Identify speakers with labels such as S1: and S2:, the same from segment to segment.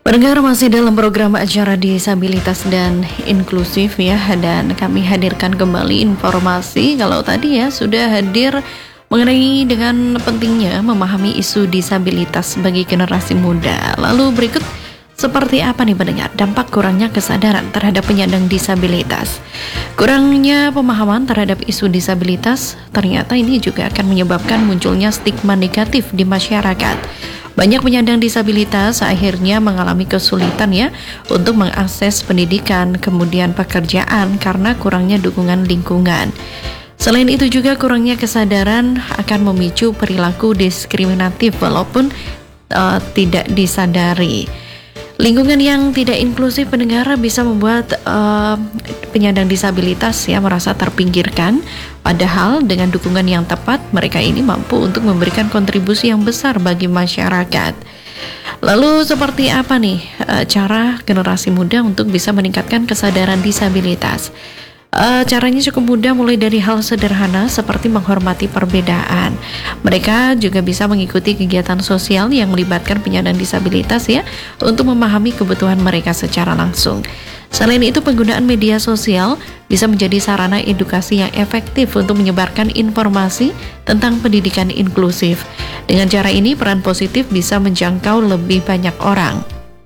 S1: Pendengar masih dalam program acara disabilitas dan inklusif ya, dan kami hadirkan kembali informasi kalau tadi ya sudah hadir mengenai dengan pentingnya memahami isu disabilitas bagi generasi muda. Lalu berikut seperti apa nih pendengar dampak kurangnya kesadaran terhadap penyandang disabilitas. Kurangnya pemahaman terhadap isu disabilitas ternyata ini juga akan menyebabkan munculnya stigma negatif di masyarakat. Banyak penyandang disabilitas akhirnya mengalami kesulitan ya untuk mengakses pendidikan, kemudian pekerjaan karena kurangnya dukungan lingkungan. Selain itu juga kurangnya kesadaran akan memicu perilaku diskriminatif walaupun tidak disadari. Lingkungan yang tidak inklusif pendengar bisa membuat penyandang disabilitas ya merasa terpinggirkan, padahal dengan dukungan yang tepat mereka ini mampu untuk memberikan kontribusi yang besar bagi masyarakat. Lalu seperti apa nih cara generasi muda untuk bisa meningkatkan kesadaran disabilitas? Caranya cukup mudah, mulai dari hal sederhana seperti menghormati perbedaan. Mereka juga bisa mengikuti kegiatan sosial yang melibatkan penyandang disabilitas ya, untuk memahami kebutuhan mereka secara langsung. Selain itu, penggunaan media sosial bisa menjadi sarana edukasi yang efektif untuk menyebarkan informasi tentang pendidikan inklusif. Dengan cara ini, peran positif bisa menjangkau lebih banyak orang.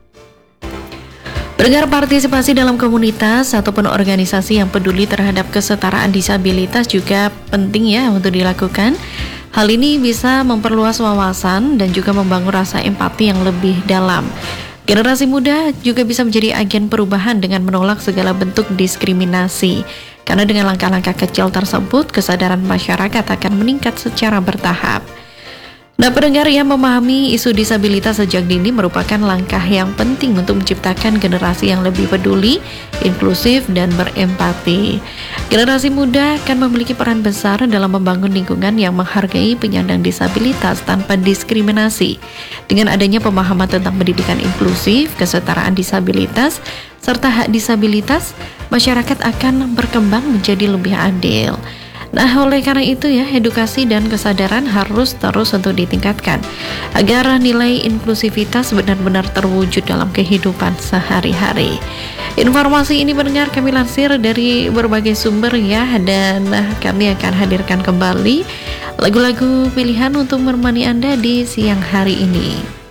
S1: Pendengar, partisipasi dalam komunitas ataupun organisasi yang peduli terhadap kesetaraan disabilitas juga penting ya untuk dilakukan. Hal ini bisa memperluas wawasan dan juga membangun rasa empati yang lebih dalam. Generasi muda juga bisa menjadi agen perubahan dengan menolak segala bentuk diskriminasi. Karena dengan langkah-langkah kecil tersebut, kesadaran masyarakat akan meningkat secara bertahap. Nah, pendengar, yang memahami isu disabilitas sejak dini merupakan langkah yang penting untuk menciptakan generasi yang lebih peduli, inklusif, dan berempati. Generasi muda akan memiliki peran besar dalam membangun lingkungan yang menghargai penyandang disabilitas tanpa diskriminasi. Dengan adanya pemahaman tentang pendidikan inklusif, kesetaraan disabilitas, serta hak disabilitas, masyarakat akan berkembang menjadi lebih adil. Nah, oleh karena itu ya, edukasi dan kesadaran harus terus untuk ditingkatkan agar nilai inklusivitas benar-benar terwujud dalam kehidupan sehari-hari. Informasi ini pendengar kami lansir dari berbagai sumber ya, dan kami akan hadirkan kembali lagu-lagu pilihan untuk menemani Anda di siang hari ini.